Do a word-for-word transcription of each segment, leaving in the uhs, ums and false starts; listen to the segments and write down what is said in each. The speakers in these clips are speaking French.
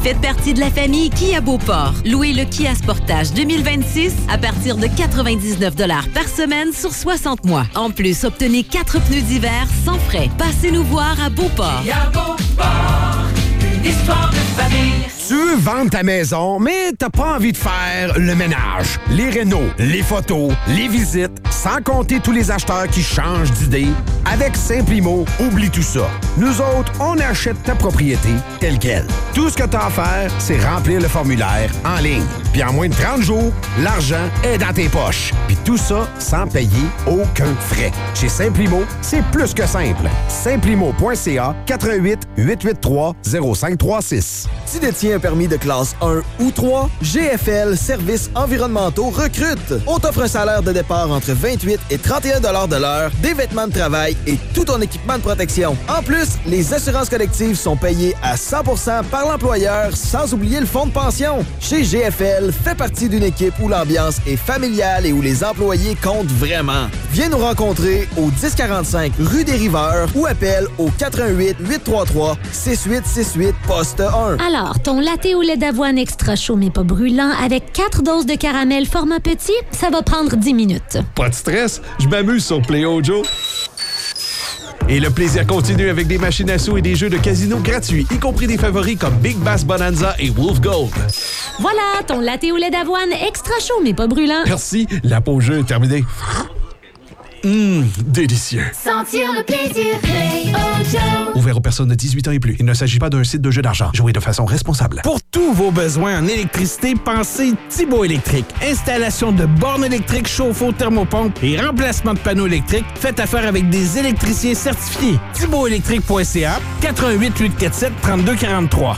Faites partie de la famille Kia Beauport. Louez le Kia Sportage deux mille vingt-six à partir de quatre-vingt-dix-neuf dollars par semaine sur soixante mois. En plus, obtenez quatre pneus d'hiver sans frais. Passez nous voir à Beauport. Kia Beauport, une histoire de famille. Tu veux vendre ta maison, mais t'as pas envie de faire le ménage, les rénaux, les photos, les visites, sans compter tous les acheteurs qui changent d'idée. Avec Simplimo, oublie tout ça. Nous autres, on achète ta propriété telle quelle. Tout ce que t'as à faire, c'est remplir le formulaire en ligne. Puis en moins de trente jours, l'argent est dans tes poches. Puis tout ça sans payer aucun frais. Chez Simplimo, c'est plus que simple. Simplimo point c a quatre un huit, huit huit trois, zéro cinq trois six. Tu détiens un permis de classe un ou trois, G F L Services environnementaux recrute. On t'offre un salaire de départ entre vingt-huit et trente et un dollars de l'heure, des vêtements de travail et tout ton équipement de protection. En plus, les assurances collectives sont payées à cent pour cent par l'employeur, sans oublier le fonds de pension. Chez G F L, fais partie d'une équipe où l'ambiance est familiale et où les employés comptent vraiment. Viens nous rencontrer au dix quarante-cinq rue des Riveurs ou appelle au quatre un huit, huit trois trois, six huit six huit, poste un. Alors, ton latte au lait d'avoine extra chaud mais pas brûlant avec quatre doses de caramel format petit, ça va prendre dix minutes. Pas de stress, je m'amuse sur Play-O Joe. Et le plaisir continue avec des machines à sous et des jeux de casino gratuits, y compris des favoris comme Big Bass Bonanza et Wolf Gold. Voilà, ton latte au lait d'avoine extra chaud mais pas brûlant. Merci, la pause jeu est terminée. Hum, délicieux. Sentir le plaisir, Play-O Joe. Ouvert aux personnes de dix-huit ans et plus. Il ne s'agit pas d'un site de jeu d'argent. Jouez de façon responsable. Pour tous vos besoins en électricité, pensez Thibaut Électrique. Installation de bornes électriques, chauffe-eau, thermopompe et remplacement de panneaux électriques. Faites affaire avec des électriciens certifiés. thibaut électrique point c a, quatre un huit, huit quatre sept, trois deux quatre trois.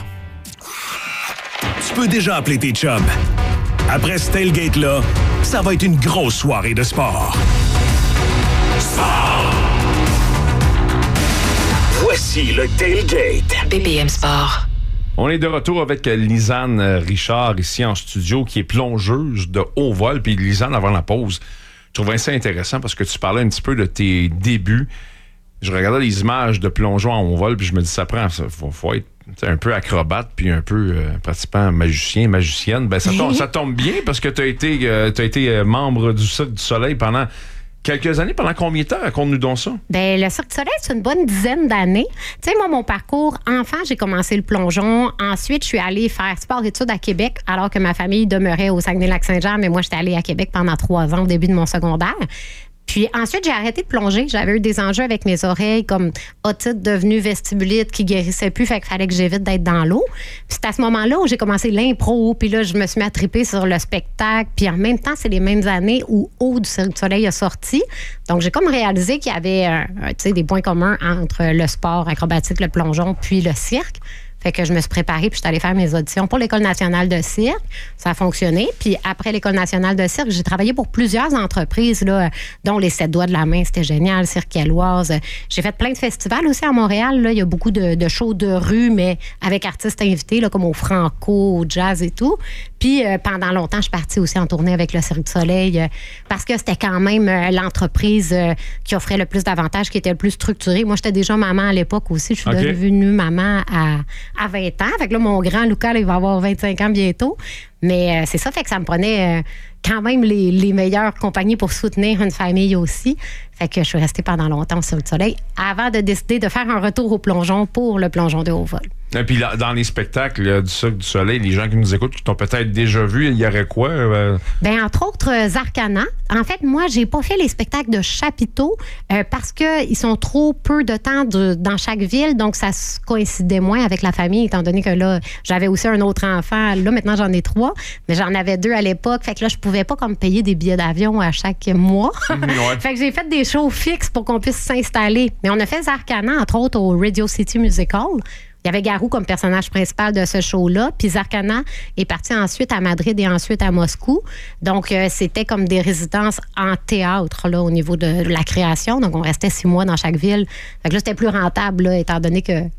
Tu peux déjà appeler tes chums. Après ce tailgate-là, ça va être une grosse soirée de sport. Sport! Voici le tailgate. B P M Sport. On est de retour avec Lisanne Richard ici en studio, qui est plongeuse de haut vol. Puis Lisanne, avant la pause, je trouvais ça intéressant parce que tu parlais un petit peu de tes débuts. Je regardais les images de plongeons en haut vol, puis je me dis, ça prend, il faut, faut être un peu acrobate, puis un peu euh, pratiquement magicien, magicienne. Ben, ça, tombe, ça tombe bien parce que tu as été, euh, t'as été membre du Cirque du Soleil pendant quelques années. Pendant combien de temps? Raconte-nous donc ça. Bien, le Cirque du Soleil, c'est une bonne dizaine d'années. Tu sais, moi, mon parcours enfant, j'ai commencé le plongeon. Ensuite, je suis allée faire sport-études à Québec, alors que ma famille demeurait au Saguenay-Lac-Saint-Jean, mais moi, j'étais allée à Québec pendant trois ans au début de mon secondaire. Puis ensuite, j'ai arrêté de plonger. J'avais eu des enjeux avec mes oreilles, comme otite devenue vestibulite qui guérissait plus, fait qu'il fallait que j'évite d'être dans l'eau. Puis c'est à ce moment-là où j'ai commencé l'impro, puis là, je me suis mis à triper sur le spectacle. Puis en même temps, c'est les mêmes années où Haut du Cirque du Soleil a sorti. Donc, j'ai comme réalisé qu'il y avait euh, tu sais, des points communs entre le sport acrobatique, le plongeon, puis le cirque. Fait que je me suis préparée, puis je suis allée faire mes auditions pour l'École nationale de cirque. Ça a fonctionné. Puis après l'École nationale de cirque, j'ai travaillé pour plusieurs entreprises, là, dont les Sept Doigts de la Main, c'était génial, Cirque Queloise. J'ai fait plein de festivals aussi à Montréal. Là. Il y a beaucoup de, de shows de rue, mais avec artistes invités, là, comme au Franco, au jazz et tout. Puis euh, pendant longtemps, je suis partie aussi en tournée avec le Cirque du Soleil euh, parce que c'était quand même euh, l'entreprise euh, qui offrait le plus d'avantages, qui était le plus structurée. Moi, j'étais déjà maman à l'époque aussi. Je suis okay. devenue maman à... à vingt ans. Fait que là, mon grand Lucas, là, il va avoir vingt-cinq ans bientôt. Mais euh, c'est ça, fait que ça me prenait euh, quand même les, les meilleures compagnies pour soutenir une famille aussi. Fait que je suis restée pendant longtemps sur le soleil avant de décider de faire un retour au plongeon pour le plongeon de haut vol. Et puis là, dans les spectacles là, du Cirque du Soleil, les gens qui nous écoutent, qui t'ont peut-être déjà vu, il y aurait quoi? Euh... Bien, entre autres, euh, Zarkana. En fait, moi, j'ai pas fait les spectacles de chapiteaux euh, parce qu'ils sont trop peu de temps de, dans chaque ville, donc ça se coïncidait moins avec la famille, étant donné que là, j'avais aussi un autre enfant. Là, maintenant, j'en ai trois, mais j'en avais deux à l'époque. Fait que là, je pouvais pas comme payer des billets d'avion à chaque mois. Ouais. Fait que j'ai fait des shows fixes pour qu'on puisse s'installer. Mais on a fait Zarkana, entre autres, au Radio City Music Hall. Il y avait Garou comme personnage principal de ce show-là. Puis Zarkana est parti ensuite à Madrid et ensuite à Moscou. Donc, euh, c'était comme des résidences en théâtre là, au niveau de la création. Donc, on restait six mois dans chaque ville. Fait que là, c'était plus rentable, là, étant donné que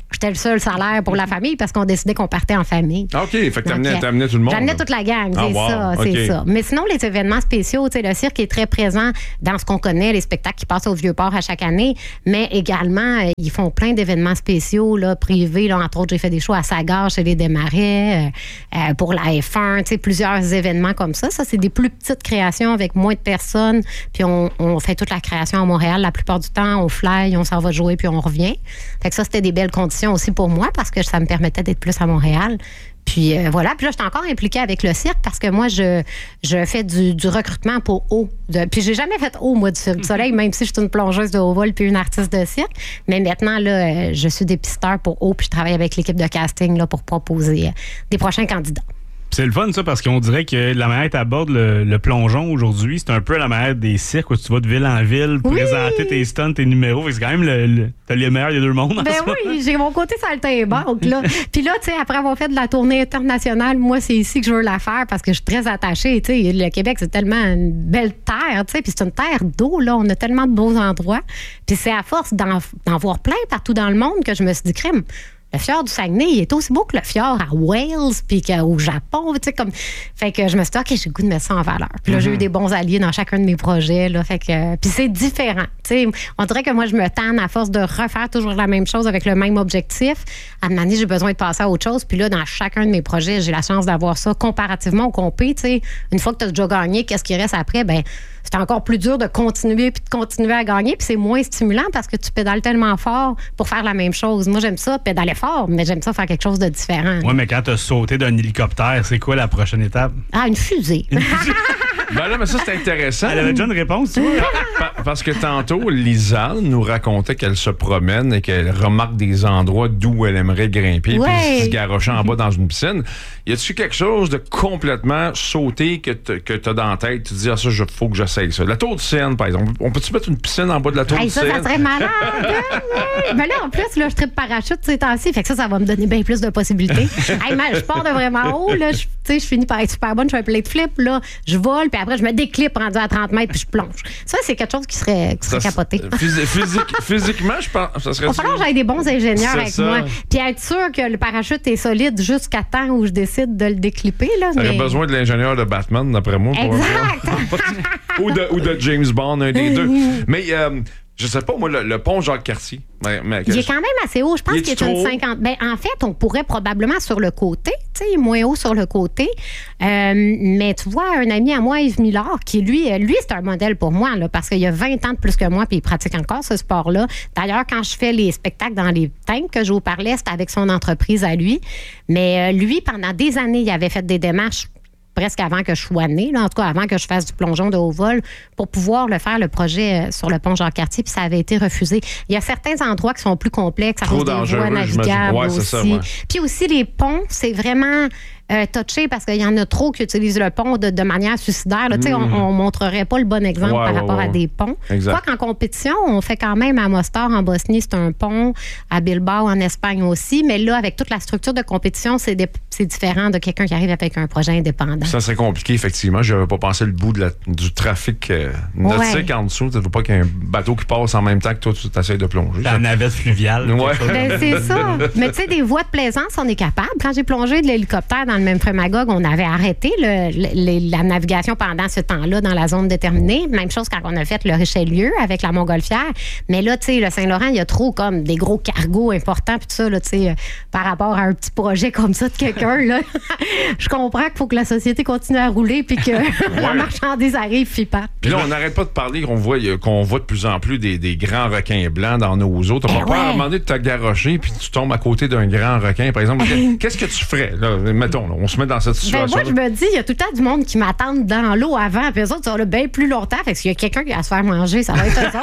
j'étais le seul salaire pour la famille parce qu'on décidait qu'on partait en famille. OK, fait que t'amenais, Donc, t'amenais tout le monde. J'amenais toute la gang, c'est Ah, wow. ça, OK. c'est ça. Mais sinon, les événements spéciaux, tu sais, le cirque est très présent dans ce qu'on connaît, les spectacles qui passent au Vieux-Port à chaque année, mais également, euh, ils font plein d'événements spéciaux, là, privés. Là, entre autres, j'ai fait des shows à Sagar chez les Desmarais, euh, euh, pour la F un, tu sais, plusieurs événements comme ça. Ça, c'est des plus petites créations avec moins de personnes, puis on, on fait toute la création à Montréal. La plupart du temps, on fly, on s'en va jouer, puis on revient. Fait que ça, c'était des belles conditions aussi pour moi parce que ça me permettait d'être plus à Montréal. Puis euh, voilà. Puis là, je suis encore impliquée avec le cirque parce que moi, je, je fais du, du recrutement pour haut. De, puis j'ai jamais fait haut, moi, du Cirque du Soleil, même si je suis une plongeuse de haut vol puis une artiste de cirque. Mais maintenant, là, euh, je suis dépisteur pour haut puis je travaille avec l'équipe de casting là, pour proposer euh, des prochains candidats. C'est le fun, ça, parce qu'on dirait que la manière que tu abordes le, le plongeon aujourd'hui, c'est un peu la manière des cirques où tu vas de ville en ville, Oui! présenter tes stunts, tes numéros. Fait que c'est quand même le, le, t'as les meilleurs des deux mondes. en Ben soi. oui, j'ai mon côté saltimbanque, là. Puis là, tu sais, après avoir fait de la tournée internationale, moi, c'est ici que je veux la faire parce que je suis très attachée. Tu sais, le Québec, c'est tellement une belle terre, tu sais, puis c'est une terre d'eau, là. On a tellement de beaux endroits. Puis c'est à force d'en, d'en voir plein partout dans le monde que je me suis dit, crime. Le fjord du Saguenay, il est aussi beau que le fjord à Wales puis qu'au Japon, tu sais, comme... Fait que je me suis dit, OK, j'ai le goût de mettre ça en valeur. Puis là, mm-hmm. j'ai eu des bons alliés dans chacun de mes projets, là, fait que... Puis c'est différent, tu sais. On dirait que moi, je me tanne à force de refaire toujours la même chose avec le même objectif. À un moment donné, j'ai besoin de passer à autre chose. Puis là, dans chacun de mes projets, j'ai la chance d'avoir ça comparativement au compé, tu sais. Une fois que tu as déjà gagné, qu'est-ce qui reste après? Ben c'est encore plus dur de continuer puis de continuer à gagner. Puis c'est moins stimulant parce que tu pédales tellement fort pour faire la même chose. Moi, j'aime ça, pédaler fort, mais j'aime ça faire quelque chose de différent. Oui, mais quand tu as sauté d'un hélicoptère, c'est quoi la prochaine étape? Ah, une fusée. Une fusée? Ben là, mais ça, c'est intéressant. Elle avait déjà une réponse, tu vois. Parce que tantôt, Lisanne nous racontait qu'elle se promène et qu'elle remarque des endroits d'où elle aimerait grimper ouais. puis se garrocher en bas dans une piscine. Y a-tu quelque chose de complètement sauté que tu as dans la tête? Tu te dis, ah, ça, il faut que j'essaye ça. La tour de Seine, par exemple. On peut-tu mettre une piscine en bas de la tour hey, de ça, Seine? Ça serait malade. Mais là, en plus, là, je tripe parachute ces temps-ci. Fait que ça, ça va me donner bien plus de possibilités. Hey, man, je pars de vraiment haut. Là, je, je finis par être super bonne. Je fais un plate flip. Là, je vole. Puis après, je me déclipe rendu à trente mètres. Puis je plonge. Ça, c'est quelque chose qui serait, qui serait ça, capoté. Phys- physique, physiquement, je pense. Ça serait. Il va falloir que j'aille des bons ingénieurs c'est avec ça. moi. Puis être sûr que le parachute est solide jusqu'à temps où je décide de le déclipper. Là, Ça mais... aurait besoin de l'ingénieur de Batman, d'après moi. Pour exact. ou, de, ou de James Bond, un des deux. Mais euh, je sais pas, moi, le, le pont Jacques-Cartier. Mais, mais, il est quand même assez haut. Je pense il qu'il est une cinquante. Ben, en fait, on pourrait probablement sur le côté. Tu sais, moins haut sur le côté. Euh, mais tu vois, un ami à moi, Yves Millard, qui lui, lui c'est un modèle pour moi, là, parce qu'il y a vingt ans de plus que moi, puis il pratique encore ce sport-là. D'ailleurs, quand je fais les spectacles dans les tanks que je vous parlais, c'était avec son entreprise à lui. Mais euh, lui, pendant des années, il avait fait des démarches presque avant que je sois née, là, en tout cas avant que je fasse du plongeon de haut vol, pour pouvoir le faire, le projet euh, sur le pont Jacques-Cartier, puis ça avait été refusé. Il y a certains endroits qui sont plus complexes à Trop cause des dangereux, voies navigables ouais, aussi. c'est ça, ouais. Puis aussi, les ponts, c'est vraiment... Euh, touché parce qu'il y en a trop qui utilisent le pont de, de manière suicidaire. Là, mmh. On ne montrerait pas le bon exemple ouais, par ouais, rapport ouais. à des ponts. Exact. Quoi qu'en compétition, on fait quand même à Mostar, en Bosnie, c'est un pont. À Bilbao, en Espagne aussi. Mais là, avec toute la structure de compétition, c'est, des, c'est différent de quelqu'un qui arrive avec un projet indépendant. Ça serait compliqué, effectivement. Je n'avais pas pensé le bout de la, du trafic euh, nautique ouais. en dessous. Tu ne veux pas qu'il y ait un bateau qui passe en même temps que toi, tu essaies de plonger. La navette fluviale. Ouais. Ben, c'est ça. Mais tu sais, des voies de plaisance, on est capable. Quand j'ai plongé de l'hélicoptère dans le même Magog, on avait arrêté le, le, la navigation pendant ce temps-là dans la zone déterminée. Même chose quand on a fait le Richelieu avec la Montgolfière. Mais là, tu sais, le Saint-Laurent, il y a trop comme des gros cargos importants puis tout ça, là, tu sais, euh, par rapport à un petit projet comme ça de quelqu'un, là. Je comprends qu'il faut que la société continue à rouler puis que ouais. la marchandise arrive puis pas. Puis là, on n'arrête pas de parler qu'on voit, qu'on voit de plus en plus des, des grands requins blancs dans nos eaux. T'as eh pas ouais. demandé de te garrocher puis tu tombes à côté d'un grand requin, par exemple. Qu'est-ce que tu ferais? Là, mettons, là, on se met dans cette situation. Ben moi, je me dis, il y a tout le temps du monde qui m'attend dans l'eau avant, puis eux autres, ils sont là bien plus longtemps. Fait que s'il y a quelqu'un qui va se faire manger, ça va être eux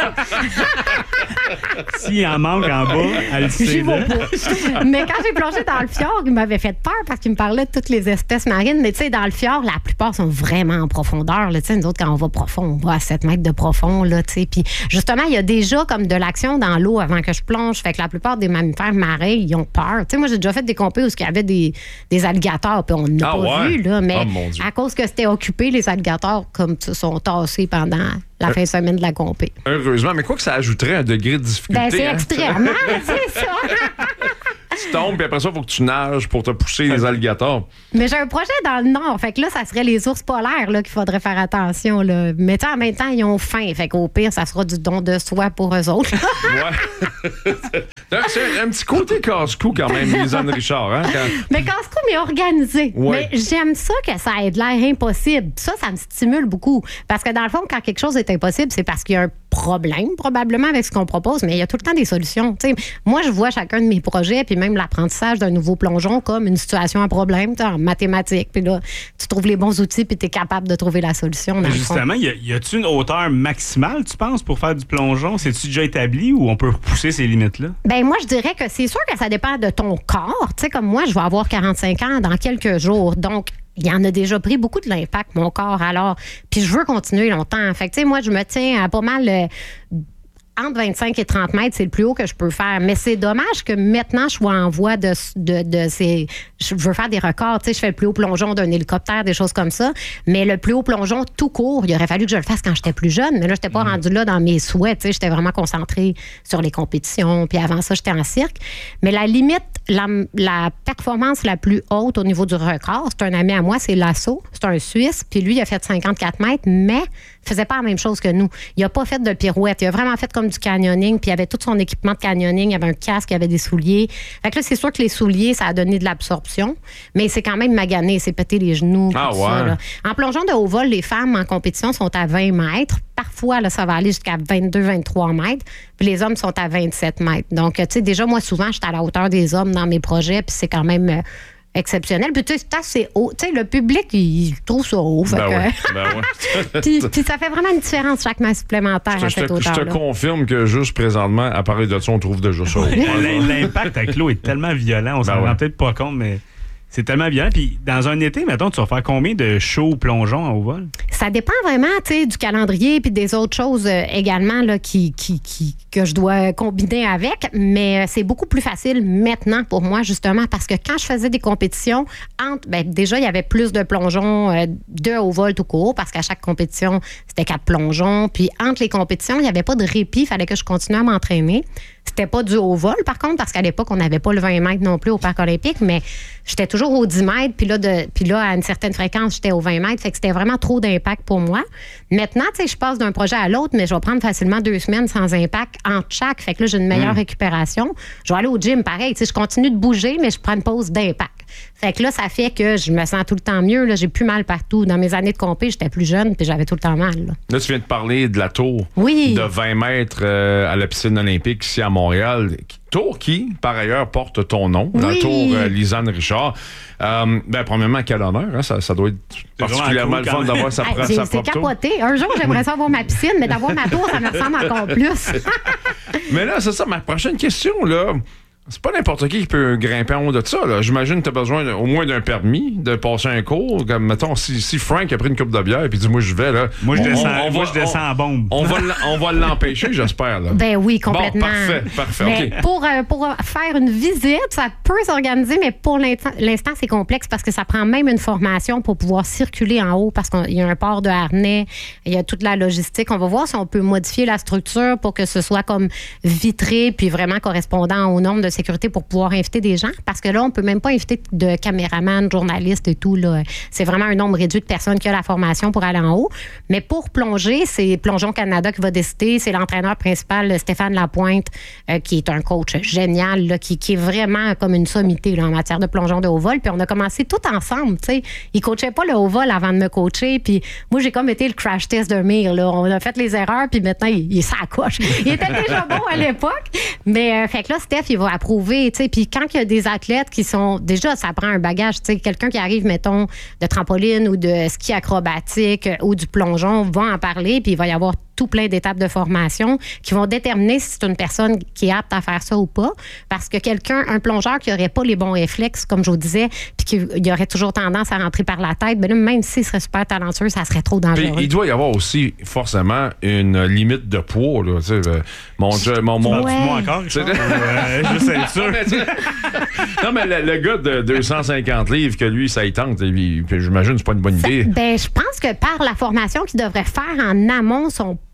autres. S'il en manque en bas, elle le sait. J'y vais pas. Mais quand j'ai plongé dans le fjord, il m'avait fait peur parce qu'il me parlait de toutes les espèces marines. Mais tu sais, dans le fjord, la plupart sont vraiment en profondeur. Là. Nous autres, quand on va profond, on va à sept mètres de profond. Là, puis justement, il y a déjà comme de l'action dans l'eau avant que je plonge. Fait que la plupart des mammifères marins, ils ont peur. T'sais, moi, j'ai déjà fait des compés où il y avait des, des alligators, puis on n'a ah, pas ouais? vu. Là, mais oh, à cause que c'était occupé, les alligators comme sont tassés pendant la fin de semaine de la compé. Heureusement, mais quoi que ça ajouterait un degré de difficulté. Ben, c'est hein? extrêmement, c'est ça. tu tombes, puis après ça, il faut que tu nages pour te pousser les alligators. Mais j'ai un projet dans le nord. Fait que là, ça serait les ours polaires là, qu'il faudrait faire attention. Là. Mais en même temps, ils ont faim. Fait qu'au pire, ça sera du don de soi pour eux autres. Ouais. C'est un petit côté casse-cou quand même, Lisanne Richard. Hein, quand... Mais casse-cou, mais organisé. Ouais. Mais j'aime ça que ça ait de l'air impossible. Ça, ça me stimule beaucoup. Parce que dans le fond, quand quelque chose est impossible, c'est parce qu'il y a un problème probablement avec ce qu'on propose, mais il y a tout le temps des solutions. T'sais, moi, je vois chacun de mes projets, puis même l'apprentissage d'un nouveau plongeon comme une situation à problème en mathématiques. Puis là, tu trouves les bons outils, puis tu es capable de trouver la solution. Dans justement, y, a, y a-tu une hauteur maximale, tu penses, pour faire du plongeon? C'est-tu déjà établi ou on peut repousser ces limites-là? Ben moi, je dirais que c'est sûr que ça dépend de ton corps. Tu sais, comme moi, je vais avoir quarante-cinq ans dans quelques jours. Donc, il en a déjà pris beaucoup de l'impact, mon corps, alors. Puis je veux continuer longtemps. Fait que, tu sais, moi, je me tiens à pas mal... Euh, entre vingt-cinq et trente mètres, c'est le plus haut que je peux faire. Mais c'est dommage que maintenant, je sois en voie de, de, de ces... Je veux faire des records. Tu sais, je fais le plus haut plongeon d'un hélicoptère, des choses comme ça. Mais le plus haut plongeon tout court, il aurait fallu que je le fasse quand j'étais plus jeune. Mais là, je n'étais pas mmh. rendue là dans mes souhaits. Tu sais, j'étais vraiment concentrée sur les compétitions. Puis avant ça, j'étais en cirque. Mais la limite, la, la performance la plus haute au niveau du record, c'est un ami à moi, c'est Lasso. C'est un Suisse. Puis lui, il a fait cinquante-quatre mètres, mais il faisait pas la même chose que nous. Il a pas fait de pirouette. Il a vraiment fait comme du canyoning, puis il avait tout son équipement de canyoning, il avait un casque, il avait des souliers. Fait que là, c'est sûr que les souliers, ça a donné de l'absorption, mais c'est quand même magané, c'est pété les genoux. Ah tout ouais. ça, là. En plongeon de haut vol, les femmes en compétition sont à vingt mètres. Parfois, là, ça va aller jusqu'à vingt-deux vingt-trois mètres, puis les hommes sont à vingt-sept mètres. Donc, tu sais, déjà, moi, souvent, j'étais à la hauteur des hommes dans mes projets, puis c'est quand même... Euh, exceptionnel. Puis tu sais, c'est assez haut. Tu sais, le public, il trouve ça haut. Fait ben que... ouais, ben ouais. puis, puis ça fait vraiment une différence chaque main supplémentaire je, à je cette te, hauteur-là. Je te confirme que juste présentement, à parler de ça, on trouve déjà ça haut. L'impact avec l'eau est tellement violent, on s'en ben rend ouais. peut-être pas compte, mais c'est tellement violent. Puis dans un été, mettons, tu vas faire combien de shows plongeons en haut vol? Ça dépend vraiment, tu sais, du calendrier puis des autres choses euh, également là, qui, qui, qui, que je dois combiner avec. Mais euh, c'est beaucoup plus facile maintenant pour moi, justement, parce que quand je faisais des compétitions, entre, ben, déjà, il y avait plus de plongeons euh, de haut vol tout court, parce qu'à chaque compétition, c'était quatre plongeons. Puis entre les compétitions, il n'y avait pas de répit, il fallait que je continue à m'entraîner. C'était pas du haut vol, par contre, parce qu'à l'époque, on n'avait pas le vingt mètres non plus au Parc olympique, mais j'étais toujours au dix mètres, puis là, de, puis là, à une certaine fréquence, j'étais au vingt mètres, fait que c'était vraiment trop d'impact pour moi. Maintenant, tu sais, je passe d'un projet à l'autre, mais je vais prendre facilement deux semaines sans impact entre chaque, fait que là, j'ai une meilleure mmh. récupération. Je vais aller au gym, pareil, tu sais, je continue de bouger, mais je prends une pause d'impact. Fait que là, ça fait que je me sens tout le temps mieux, là, j'ai plus mal partout. Dans mes années de compé, j'étais plus jeune, puis j'avais tout le temps mal. Là, là tu viens de parler de la tour oui. de vingt mètres euh, à la piscine olympique ici à Montréal. Tour qui, par ailleurs, porte ton nom, oui. la tour euh, Lisanne Richard. Euh, ben, premièrement, quel honneur, hein? ça, ça doit être c'est particulièrement cool, le fun d'avoir sa, ah, sa propre tour. Capoté. Un jour, j'aimerais ça avoir ma piscine, mais d'avoir ma tour, ça me ressemble encore plus. Mais là, c'est ça, ma prochaine question, là. C'est pas n'importe qui qui peut grimper en haut de ça. Là. J'imagine que tu as besoin au moins d'un permis, de passer un cours. Comme, mettons, si, si Frank a pris une coupe de bière et dit moi je vais, là. Moi je on, descends, on, on moi, va, je descends on, en bombe. On va, on va l'empêcher, j'espère. Là. Ben oui, complètement. Bon, parfait, parfait. Mais okay. pour, euh, pour faire une visite, ça peut s'organiser, mais pour l'instant, l'instant, c'est complexe parce que ça prend même une formation pour pouvoir circuler en haut parce qu'il y a un port de harnais, il y a toute la logistique. On va voir si on peut modifier la structure pour que ce soit comme vitré puis vraiment correspondant aux normes de sécurité pour pouvoir inviter des gens, parce que là, on peut même pas inviter de caméramans, de journalistes et tout. Là. C'est vraiment un nombre réduit de personnes qui ont la formation pour aller en haut. Mais pour plonger, c'est Plongeon Canada qui va décider. C'est l'entraîneur principal, Stéphane Lapointe, euh, qui est un coach génial, là, qui, qui est vraiment comme une sommité là, en matière de plongeon de haut vol. Puis on a commencé tout ensemble. T'sais. Il coachait pas le haut vol avant de me coacher. Puis moi, j'ai comme été le crash test de Mire. Là. On a fait les erreurs, puis maintenant, il, il est sa coche. Il était déjà bon à l'époque. Mais euh, fait que là, Steph, il va approuver. Puis quand il y a des athlètes qui sont... Déjà, ça prend un bagage. Tu sais, quelqu'un qui arrive, mettons, de trampoline ou de ski acrobatique ou du plongeon va en parler, puis il va y avoir tout plein d'étapes de formation qui vont déterminer si c'est une personne qui est apte à faire ça ou pas. Parce que quelqu'un, un plongeur qui n'aurait pas les bons réflexes, comme je vous disais, puis qui aurait toujours tendance à rentrer par la tête, ben là, même s'il serait super talentueux, ça serait trop dangereux. Puis, il doit y avoir aussi forcément une limite de poids. Là, tu sais, mon Dieu, mon monde. Ouais. Moi encore, je sais être sûr. Non, mais le, le gars de deux cent cinquante livres, que lui, ça y tente, j'imagine que c'est pas une bonne idée. Ben, je pense que par la formation qu'il devrait faire en amont, son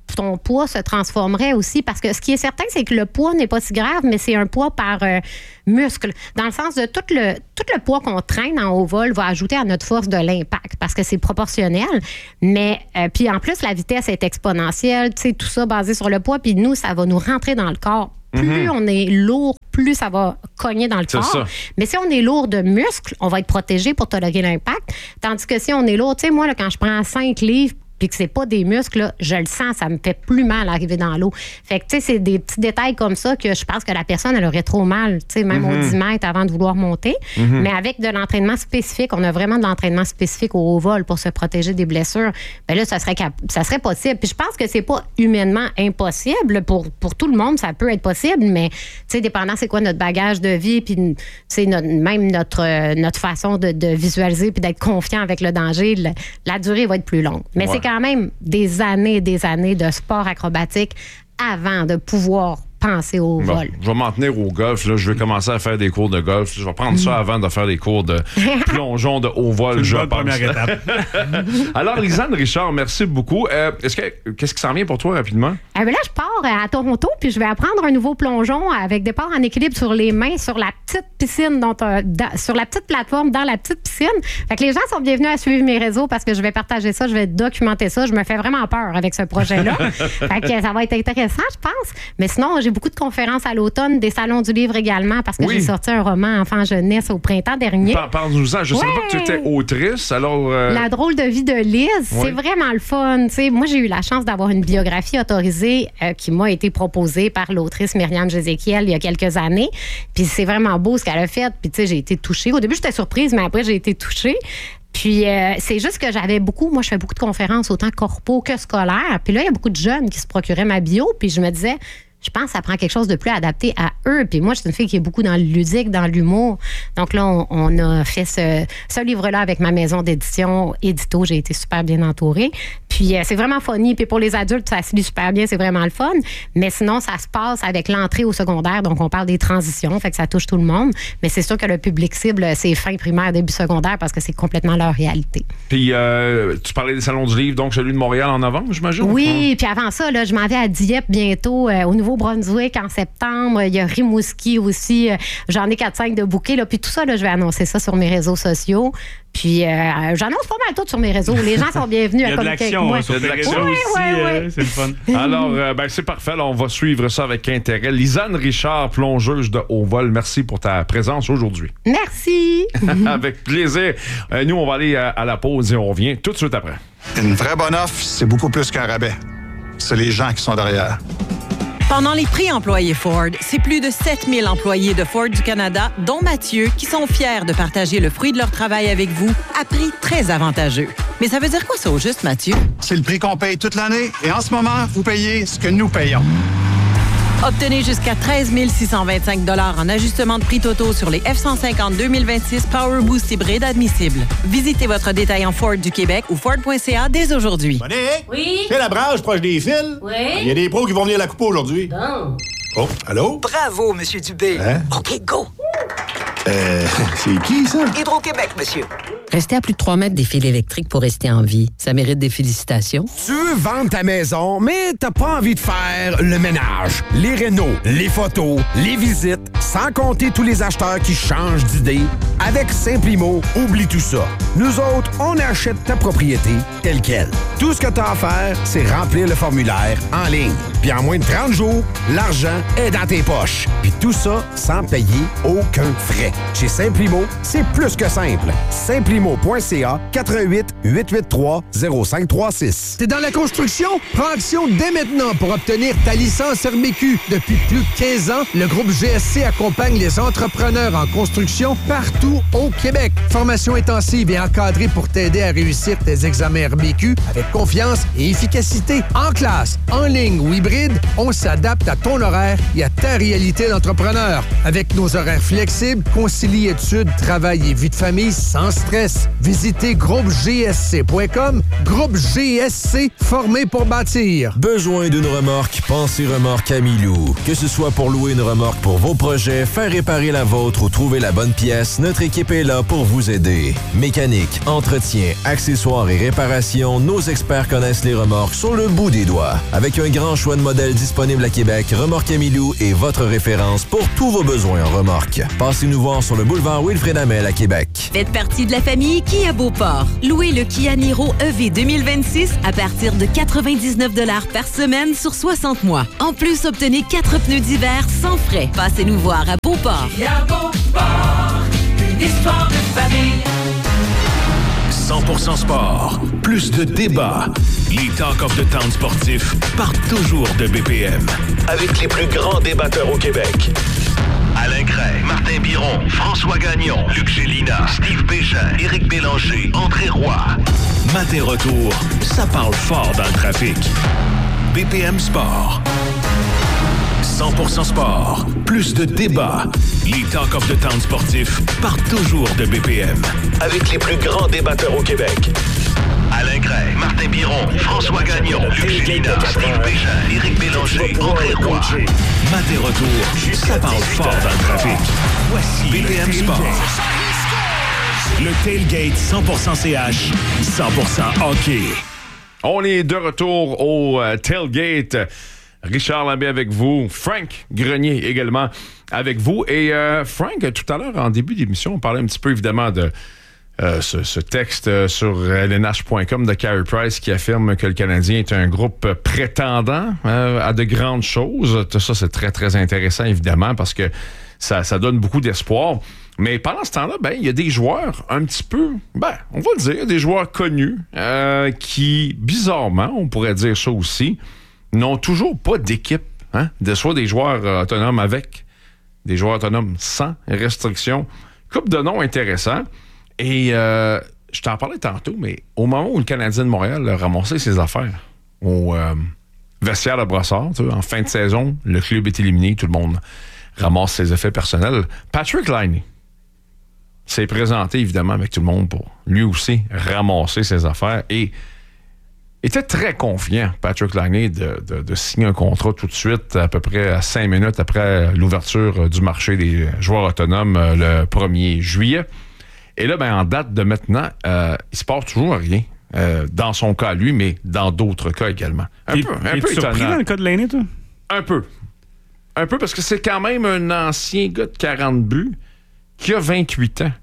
ton poids se transformerait aussi. Parce que ce qui est certain, c'est que le poids n'est pas si grave, mais c'est un poids par euh, muscle. Dans le sens de tout le, tout le poids qu'on traîne en haut vol va ajouter à notre force de l'impact parce que c'est proportionnel. Mais euh, puis en plus, la vitesse est exponentielle, tu sais, tout ça basé sur le poids. Puis nous, ça va nous rentrer dans le corps. Plus mm-hmm. on est lourd, plus ça va cogner dans le c'est corps. Ça. Mais si on est lourd de muscles, on va être protégé pour tolérer l'impact. Tandis que si on est lourd, tu sais, moi, là, quand je prends cinq livres, puis que c'est pas des muscles, là, je le sens, ça me fait plus mal à arriver dans l'eau. Fait que, tu sais, c'est des petits détails comme ça que je pense que la personne, elle aurait trop mal, tu sais, même mm-hmm. au dix mètres avant de vouloir monter. Mm-hmm. Mais avec de l'entraînement spécifique, on a vraiment de l'entraînement spécifique au haut vol pour se protéger des blessures. Bien là, ça serait, cap- ça serait possible. Puis je pense que c'est pas humainement impossible. Pour, pour tout le monde, ça peut être possible, mais, tu sais, dépendant c'est quoi notre bagage de vie, puis, tu sais, notre, même notre, euh, notre façon de, de visualiser puis d'être confiant avec le danger, la, la durée va être plus longue. Mais ouais. c'est quand même des années et des années de sport acrobatique avant de pouvoir penser au bon, vol. Je vais m'en tenir au golf. Là. Je vais commencer à faire des cours de golf. Je vais prendre ça avant de faire des cours de plongeon de haut vol. C'est une bonne première étape. Alors, Lisanne Richard, merci beaucoup. Euh, est-ce que, qu'est-ce qui s'en vient pour toi rapidement? Eh bien là, je pars à Toronto puis je vais apprendre un nouveau plongeon avec départ en équilibre sur les mains sur la petite piscine, dont, euh, dans, sur la petite plateforme dans la petite piscine. Fait que les gens sont bienvenus à suivre mes réseaux parce que je vais partager ça, je vais documenter ça. Je me fais vraiment peur avec ce projet-là. Fait que ça va être intéressant, je pense. Mais sinon, j'ai beaucoup de conférences à l'automne, des salons du livre également, parce que oui. j'ai sorti un roman enfant-jeunesse au printemps dernier. Par, Parle-nous-en. Je ne ouais. savais pas que tu étais autrice, alors... Euh... La drôle de vie de Lise, oui. c'est vraiment le fun. T'sais, moi, j'ai eu la chance d'avoir une biographie autorisée euh, qui m'a été proposée par l'autrice Myriam Jézéchiel il y a quelques années. Puis c'est vraiment beau ce qu'elle a fait. Puis tu sais, j'ai été touchée. Au début, j'étais surprise, mais après, j'ai été touchée. Puis euh, c'est juste que j'avais beaucoup, moi je fais beaucoup de conférences, autant corpo que scolaires. Puis là, il y a beaucoup de jeunes qui se procuraient ma bio. Puis je me disais... Je pense que ça prend quelque chose de plus adapté à eux. Puis moi, je suis une fille qui est beaucoup dans le ludique, dans l'humour. Donc là, on, on a fait ce, ce livre-là avec ma maison d'édition, Édito. J'ai été super bien entourée. Puis euh, c'est vraiment funny. Puis pour les adultes, ça se lit super bien. C'est vraiment le fun. Mais sinon, ça se passe avec l'entrée au secondaire. Donc, on parle des transitions. Fait que ça touche tout le monde. Mais c'est sûr que le public cible, c'est fin primaire, début secondaire parce que c'est complètement leur réalité. Puis euh, tu parlais des salons du livre, donc celui de Montréal en novembre, j'imagine? Oui. Puis avant ça, là, je m'en vais à Dieppe bientôt, euh, au Nouveau-Brunswick en septembre. Il y a Rimouski aussi. J'en ai quatre cinq de bouquets. Là. Puis tout ça, là, je vais annoncer ça sur mes réseaux sociaux. Puis euh, j'annonce pas mal tout sur mes réseaux. Les gens sont bienvenus à communiquer avec moi. Il y a de l'action oui, aussi. Oui, oui. Euh, c'est le fun. Alors, euh, ben, c'est parfait. Là, on va suivre ça avec intérêt. Lisanne Richard, plongeuse de haut vol, merci pour ta présence aujourd'hui. Merci. Avec plaisir. Euh, nous, on va aller à, à la pause et on revient tout de suite après. Une vraie bonne offre, c'est beaucoup plus qu'un rabais. C'est les gens qui sont derrière. Pendant les prix employés Ford, c'est plus de sept mille employés de Ford du Canada, dont Mathieu, qui sont fiers de partager le fruit de leur travail avec vous à prix très avantageux. Mais ça veut dire quoi ça au juste, Mathieu? C'est le prix qu'on paye toute l'année et en ce moment, vous payez ce que nous payons. Obtenez jusqu'à treize mille six cent vingt-cinq dollars en ajustement de prix totaux sur les F cent cinquante deux mille vingt-six Power Boost hybride admissibles. Visitez votre détaillant Ford du Québec ou Ford point C A dès aujourd'hui. Monique? Oui? C'est la branche proche des fils? Oui? Il y a des pros qui vont venir la couper aujourd'hui. Bon. Oh, allô? Bravo, Monsieur Dubé. Hein? OK, go. Euh, c'est qui, ça? Hydro-Québec, monsieur. Rester à plus de trois mètres des fils électriques pour rester en vie, ça mérite des félicitations. Tu veux vendre ta maison, mais t'as pas envie de faire le ménage, les rénaux, les photos, les visites, sans compter tous les acheteurs qui changent d'idée. Avec Simplimo, oublie tout ça. Nous autres, on achète ta propriété telle quelle. Tout ce que t'as à faire, c'est remplir le formulaire en ligne. Puis en moins de trente jours, l'argent est dans tes poches. Puis tout ça sans payer aucun frais. Chez Simplimo, c'est plus que simple. Simplimo point C A quatre un huit, huit huit trois, zéro cinq trois six. T'es dans la construction? Prends action dès maintenant pour obtenir ta licence R M Q. Depuis plus de quinze ans, le groupe G S C accompagne les entrepreneurs en construction partout au Québec. Formation intensive et encadrée pour t'aider à réussir tes examens R M Q avec confiance et efficacité. En classe, en ligne ou hybride, on s'adapte à ton horaire et à ta réalité d'entrepreneur. Avec nos horaires flexibles, concilie études, travail et vie de famille sans stress. pièces. Visitez groupe g s c point com. Groupe G S C, formé pour bâtir. Besoin d'une remorque? Pensez Remorque Amilou. Que ce soit pour louer une remorque pour vos projets, faire réparer la vôtre ou trouver la bonne pièce, notre équipe est là pour vous aider. Mécanique, entretien, accessoires et réparation, nos experts connaissent les remorques sur le bout des doigts. Avec un grand choix de modèles disponibles à Québec, Remorque Amilou est votre référence pour tous vos besoins en remorque. Passez-nous voir sur le boulevard Wilfrid Hamel à Québec. Faites partie de la famille Kia Beauport. Louez le Kia Niro E V deux mille vingt-six à partir de quatre-vingt-dix-neuf dollars par semaine sur soixante mois. En plus, obtenez quatre pneus d'hiver sans frais. Passez-nous voir à Beauport. Kia Beauport, une histoire de famille. cent pour cent sport, plus de débats. Les Talk of the Town sportifs partent toujours de B P M. Avec les plus grands débatteurs au Québec. Alain Gray, Martin Biron, François Gagnon, Luc Gélina, Steve Bégin, Éric Bélanger, André Roy. Matin retour, ça parle fort dans le trafic. B P M Sport. cent pour cent sport, plus de débats. Les Talk of the Town sportifs partent toujours de B P M. Avec les plus grands débatteurs au Québec. Alain Gray, Martin Biron, François Gagnon, Luc Gélina, Steve Bégin, Éric Bélanger, André Roy. Matin retour, ça parle fort dans le trafic. Voici B P M Sport. Le Tailgate cent pour cent C H, cent pour cent hockey. On est de retour au euh, Tailgate. Richard Lambé avec vous. Frank Grenier également avec vous. Et euh, Frank, tout à l'heure, en début d'émission, on parlait un petit peu évidemment de euh, ce, ce texte euh, sur L N H point com de Carey Price qui affirme que le Canadien est un groupe prétendant euh, à de grandes choses. Tout ça, c'est très, très intéressant, évidemment, parce que ça, ça donne beaucoup d'espoir. Mais pendant ce temps-là, ben, il y a des joueurs un petit peu, ben, on va le dire, des joueurs connus euh, qui, bizarrement, on pourrait dire ça aussi, n'ont toujours pas d'équipe, hein? De soit des joueurs euh, autonomes avec, des joueurs autonomes sans restriction. Couple de noms intéressants. Et euh, je t'en parlais tantôt, mais au moment où le Canadien de Montréal a ramassé ses affaires au euh, vestiaire de Brossard, tu vois, en fin de saison, le club est éliminé, tout le monde ramasse ses effets personnels. Patrick Laine s'est présenté évidemment avec tout le monde pour lui aussi ramasser ses affaires et était très confiant, Patrick Laine, de, de, de signer un contrat tout de suite, à peu près à cinq minutes après l'ouverture du marché des joueurs autonomes le premier juillet. Et là, ben, en date de maintenant, euh, il se passe toujours rien. Euh, dans son cas, lui, mais dans d'autres cas également. Un Et, peu, un es-tu peu surpris étonnant. dans le cas de Laine, toi? Un peu. Un peu, parce que c'est quand même un ancien gars de quarante buts qui a vingt-huit ans.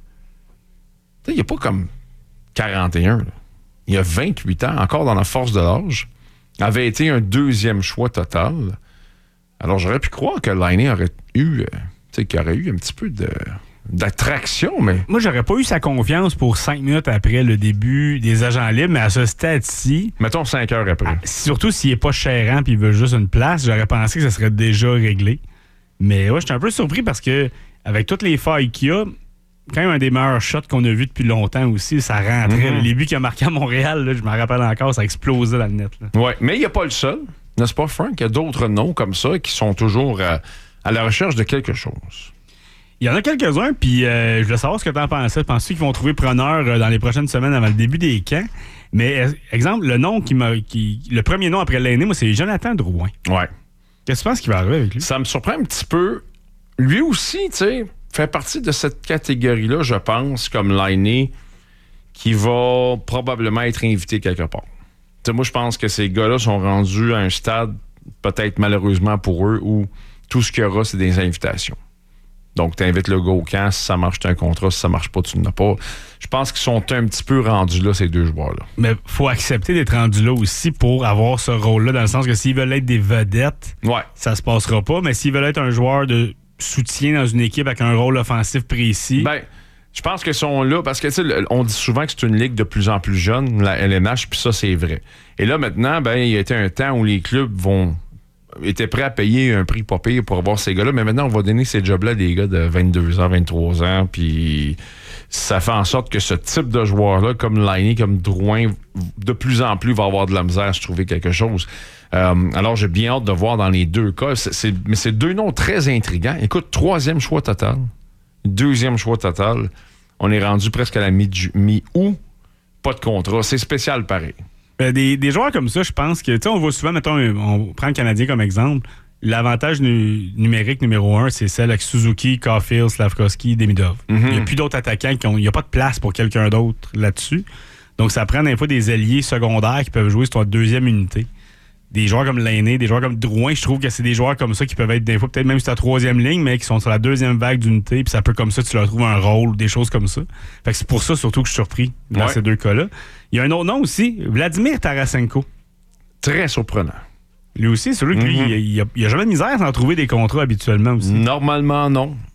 Il n'y a pas comme quarante et un, là. Il a vingt-huit ans, encore dans la force de l'âge, avait été un deuxième choix total. Alors, j'aurais pu croire que Laine aurait eu, euh, tu sais, qu'il aurait eu un petit peu de, d'attraction, mais... Moi, j'aurais pas eu sa confiance pour cinq minutes après le début des agents libres, mais à ce stade-ci... Mettons cinq heures après. À, surtout s'il est pas chérant et il veut juste une place, j'aurais pensé que ça serait déjà réglé. Mais ouais, j'étais un peu surpris parce que, avec toutes les failles qu'il y a, quand même un des meilleurs shots qu'on a vu depuis longtemps aussi, ça rentrait. Mm-hmm. Les buts qu'il a marqués à Montréal, là, je me rappelle encore, ça explosait dans le net. Oui, mais il n'y a pas le seul, n'est-ce pas, Frank? Il y a d'autres noms comme ça qui sont toujours à, à la recherche de quelque chose. Il y en a quelques-uns, puis euh, je voulais savoir ce que tu en pensais. Penses-tu qu'ils vont trouver preneur euh, dans les prochaines semaines avant le début des camps? Mais, euh, exemple, le nom qui m'a. Qui, le premier nom après Laine, moi, c'est Jonathan Drouin. Ouais. Qu'est-ce que tu penses qu'il va arriver avec lui? Ça me surprend un petit peu. Lui aussi, tu sais, fait partie de cette catégorie-là, je pense, comme Laine, qui va probablement être invité quelque part. T'sais, moi, je pense que ces gars-là sont rendus à un stade, peut-être malheureusement pour eux, où tout ce qu'il y aura, c'est des invitations. Donc, tu invites le gars au camp, si ça marche, tu as un contrat, si ça marche pas, tu n'en as pas. Je pense qu'ils sont un petit peu rendus là, ces deux joueurs-là. Mais il faut accepter d'être rendus là aussi pour avoir ce rôle-là, dans le sens que s'ils veulent être des vedettes, ouais. ça se passera pas. Mais s'ils veulent être un joueur de soutien dans une équipe avec un rôle offensif précis... Ben, je pense qu'ils sont là, parce que, tu sais, on dit souvent que c'est une ligue de plus en plus jeune, la L N H, puis ça, c'est vrai. Et là, maintenant, ben, il y a été un temps où les clubs vont... étaient prêts à payer un prix pas pire pour avoir ces gars-là, mais maintenant, on va donner ces jobs-là à des gars de vingt-deux ans, vingt-trois ans, puis ça fait en sorte que ce type de joueur-là, comme Laine, comme Drouin, de plus en plus va avoir de la misère à se trouver quelque chose. Euh, alors, j'ai bien hâte de voir dans les deux cas. C'est, c'est, mais c'est deux noms très intrigants. Écoute, troisième choix total, deuxième choix total. On est rendu presque à la mi- mi-août. Pas de contrat. C'est spécial pareil. Ben, des, des joueurs comme ça, je pense que, tu sais, on voit souvent, mettons, on prend le Canadien comme exemple. L'avantage nu- numérique numéro un, c'est celle avec Suzuki, Caulfield, Slavkovski, Demidov. Il Mm-hmm. n'y a plus d'autres attaquants. qui ont- Il n'y a pas de place pour quelqu'un d'autre là-dessus. Donc, ça prend des fois des alliés secondaires qui peuvent jouer sur la deuxième unité. Des joueurs comme Lainé, des joueurs comme Drouin, je trouve que c'est des joueurs comme ça qui peuvent être des fois peut-être même sur la troisième ligne, mais qui sont sur la deuxième vague d'unité, puis ça peut comme ça, tu leur trouves un rôle, des choses comme ça. Fait que c'est pour ça surtout que je suis surpris dans Ouais. ces deux cas-là. Il y a un autre nom aussi, Vladimir Tarasenko. Très surprenant. Lui aussi, c'est celui que lui, Mhm. il, il, a, il a jamais de misère à en trouver des contrats habituellement aussi. Normalement, non.